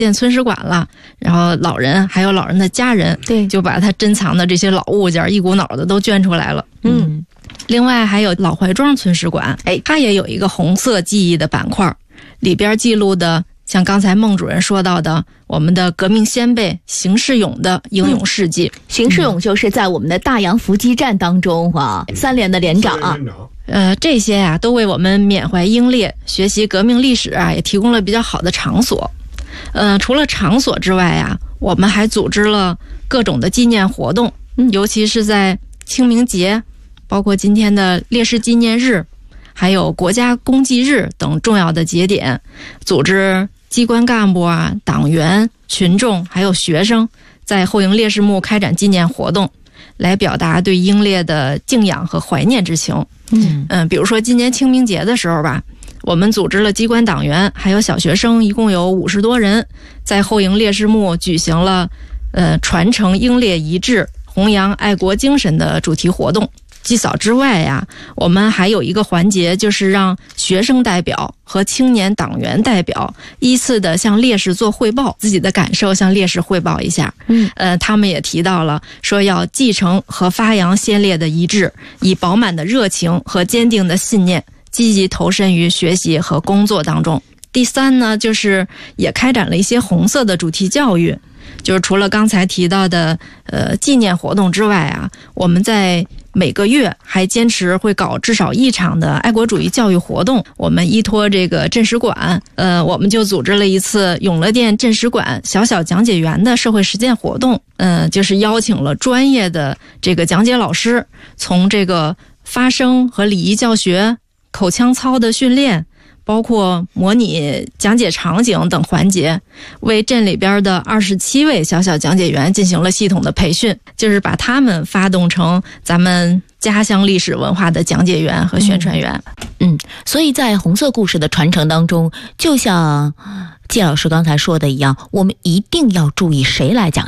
建村史馆了，然后老人还有老人的家人， 对， 就把他珍藏的这些老物件一股脑的都捐出来了。另外还有老怀庄村史馆，它也有一个红色记忆的板块，里边记录的像刚才孟主任说到的我们的革命先辈邢世勇的英勇事迹。 邢世勇就是在我们的大洋伏击战当中3连的连长啊。 这些呀都为我们缅怀英烈、学习革命历史也提供了比较好的场所。除了场所之外呀，我们还组织了各种的纪念活动，尤其是在清明节，包括今天的烈士纪念日，还有国家公祭日等重要的节点，组织机关干部党员、群众还有学生在后营烈士墓开展纪念活动，来表达对英烈的敬仰和怀念之情。比如说今年清明节的时候吧，我们组织了机关党员还有小学生，一共有50多人，在后营烈士墓举行了传承英烈遗志、弘扬爱国精神的主题活动。祭扫之外呀，我们还有一个环节，就是让学生代表和青年党员代表依次的向烈士做汇报，自己的感受向烈士汇报一下。他们也提到了说要继承和发扬先烈的遗志，以饱满的热情和坚定的信念，积极投身于学习和工作当中。第三呢，就是也开展了一些红色的主题教育，就是除了刚才提到的纪念活动之外我们在每个月还坚持会搞至少1场的爱国主义教育活动。我们依托这个镇史馆，我们就组织了一次永乐殿镇史馆小小讲解员的社会实践活动。就是邀请了专业的这个讲解老师，从这个发声和礼仪教学、口腔操的训练，包括模拟讲解场景等环节，为镇里边的27位小小讲解员进行了系统的培训，就是把他们发动成咱们家乡历史文化的讲解员和宣传员。 所以在红色故事的传承当中，就像季老师刚才说的一样，我们一定要注意谁来讲